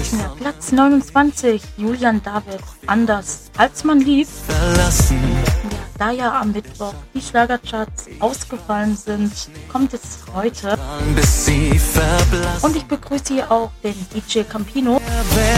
Ja, Platz 29, Julian David, anders als man liebt. Ja, da ja am Mittwoch die Schlagercharts ausgefallen sind, kommt es heute. Und ich begrüße hier auch den DJ Campino.